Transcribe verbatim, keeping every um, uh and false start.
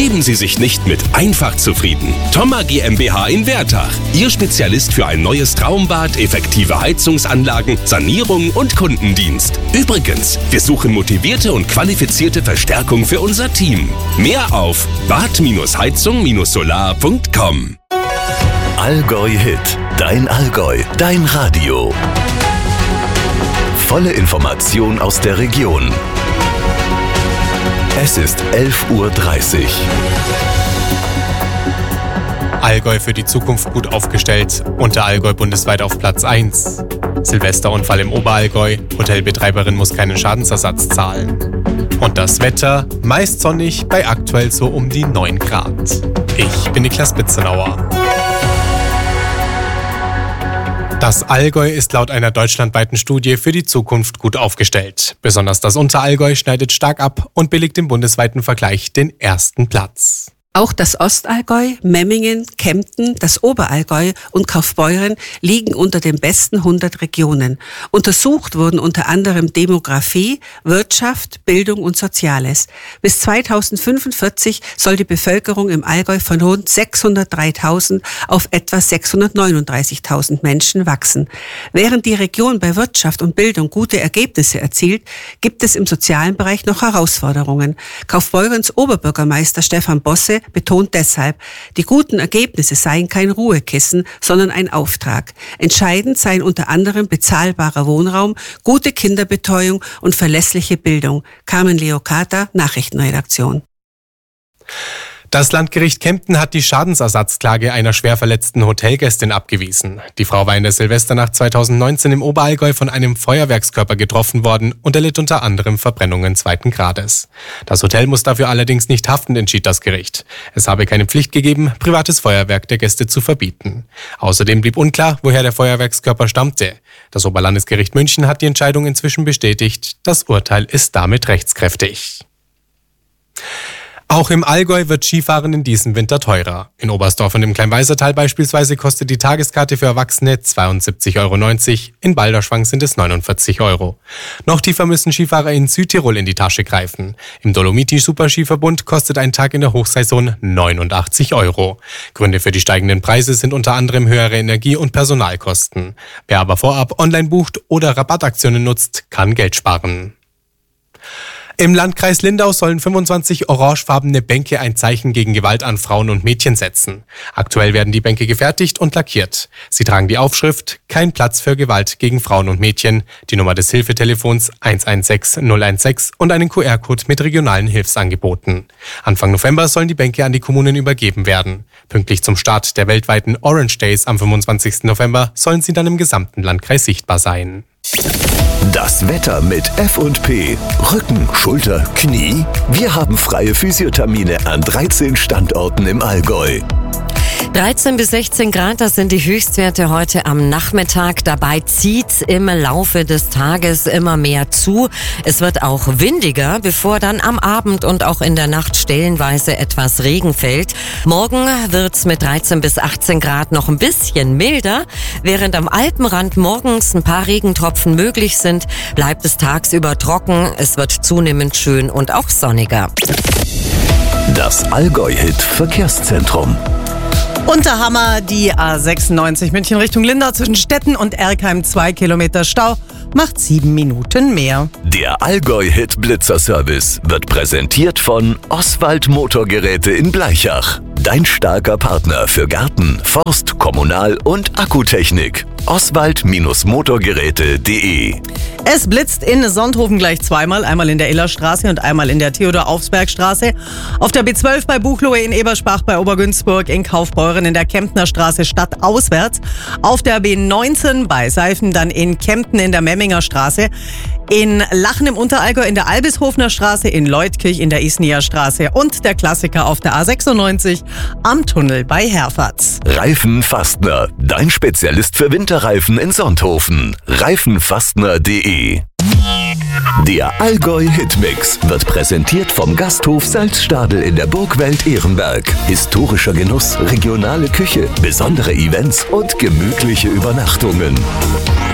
Geben Sie sich nicht mit einfach zufrieden. Thoma GmbH in Wertach. Ihr Spezialist für ein neues Traumbad, effektive Heizungsanlagen, Sanierung und Kundendienst. Übrigens, wir suchen motivierte und qualifizierte Verstärkung für unser Team. Mehr auf bad heizung solar punkt com. Allgäu Hit. Dein Allgäu. Dein Radio. Volle Information aus der Region. Es ist elf Uhr dreißig. Allgäu für die Zukunft gut aufgestellt. Unterallgäu bundesweit auf Platz eins. Silvesterunfall im Oberallgäu. Hotelbetreiberin muss keinen Schadensersatz zahlen. Und das Wetter, meist sonnig bei aktuell so um die neun Grad. Ich bin Niklas Bitzenauer. Das Allgäu ist laut einer deutschlandweiten Studie für die Zukunft gut aufgestellt. Besonders das Unterallgäu schneidet stark ab und belegt im bundesweiten Vergleich den ersten Platz. Auch das Ostallgäu, Memmingen, Kempten, das Oberallgäu und Kaufbeuren liegen unter den besten hundert Regionen. Untersucht wurden unter anderem Demografie, Wirtschaft, Bildung und Soziales. Bis zweitausendfünfundvierzig soll die Bevölkerung im Allgäu von rund sechshundertdreitausend auf etwa sechshundertneununddreißigtausend Menschen wachsen. Während die Region bei Wirtschaft und Bildung gute Ergebnisse erzielt, gibt es im sozialen Bereich noch Herausforderungen. Kaufbeurens Oberbürgermeister Stefan Bosse betont deshalb, die guten Ergebnisse seien kein Ruhekissen, sondern ein Auftrag. Entscheidend seien unter anderem bezahlbarer Wohnraum, gute Kinderbetreuung und verlässliche Bildung. Carmen Leocata, Nachrichtenredaktion. Das Landgericht Kempten hat die Schadensersatzklage einer schwer verletzten Hotelgästin abgewiesen. Die Frau war in der Silvesternacht zweitausendneunzehn im Oberallgäu von einem Feuerwerkskörper getroffen worden und erlitt unter anderem Verbrennungen zweiten Grades. Das Hotel muss dafür allerdings nicht haften, entschied das Gericht. Es habe keine Pflicht gegeben, privates Feuerwerk der Gäste zu verbieten. Außerdem blieb unklar, woher der Feuerwerkskörper stammte. Das Oberlandesgericht München hat die Entscheidung inzwischen bestätigt. Das Urteil ist damit rechtskräftig. Auch im Allgäu wird Skifahren in diesem Winter teurer. In Oberstdorf und im Kleinweisertal beispielsweise kostet die Tageskarte für Erwachsene zweiundsiebzig Euro neunzig, in Balderschwang sind es neunundvierzig Euro. Noch tiefer müssen Skifahrer in Südtirol in die Tasche greifen. Im Dolomiti-Superskiverbund kostet ein Tag in der Hochsaison neunundachtzig Euro. Gründe für die steigenden Preise sind unter anderem höhere Energie- und Personalkosten. Wer aber vorab online bucht oder Rabattaktionen nutzt, kann Geld sparen. Im Landkreis Lindau sollen fünfundzwanzig orangefarbene Bänke ein Zeichen gegen Gewalt an Frauen und Mädchen setzen. Aktuell werden die Bänke gefertigt und lackiert. Sie tragen die Aufschrift "Kein Platz für Gewalt gegen Frauen und Mädchen", die Nummer des Hilfetelefons eins eins sechs null eins sechs und einen Q R-Code mit regionalen Hilfsangeboten. Anfang November sollen die Bänke an die Kommunen übergeben werden. Pünktlich zum Start der weltweiten Orange Days am fünfundzwanzigsten November sollen sie dann im gesamten Landkreis sichtbar sein. Das Wetter mit F und P. Rücken, Schulter, Knie. Wir haben freie Physiothermine an dreizehn Standorten im Allgäu. dreizehn bis sechzehn Grad, das sind die Höchstwerte heute am Nachmittag. Dabei zieht's im Laufe des Tages immer mehr zu. Es wird auch windiger, bevor dann am Abend und auch in der Nacht stellenweise etwas Regen fällt. Morgen wird's mit dreizehn bis achtzehn Grad noch ein bisschen milder. Während am Alpenrand morgens ein paar Regentropfen möglich sind, bleibt es tagsüber trocken. Es wird zunehmend schön und auch sonniger. Das Allgäu-Hit Verkehrszentrum. Unterhammer, die A sechsundneunzig München Richtung Lindau zwischen Stetten und Erkheim zwei Kilometer Stau, macht sieben Minuten mehr. Der Allgäu-Hit Blitzer-Service wird präsentiert von Oswald Motorgeräte in Blaichach. Dein starker Partner für Garten, Forst, Kommunal- und Akkutechnik. Oswald Motorgeräte punkt de. Es blitzt in Sonthofen gleich zweimal, einmal in der Illerstraße und einmal in der Theodor-Aufsberg-Straße. Auf der B zwölf bei Buchloe in Eberspach bei Obergünzburg, in Kaufbeuren in der Kemptner Straße stadtauswärts. Auf der B neunzehn bei Seifen dann in Kempten in der Memminger Straße. In Lachen im Unterallgäu in der Albishofner Straße, in Leutkirch in der Isnier Straße und der Klassiker auf der A sechsundneunzig am Tunnel bei Herfatz. Reifen Fastner, dein Spezialist für Winterreifen in Sonthofen. reifenfastner punkt de. Der Allgäu-Hitmix wird präsentiert vom Gasthof Salzstadel in der Burgwelt Ehrenberg. Historischer Genuss, regionale Küche, besondere Events und gemütliche Übernachtungen.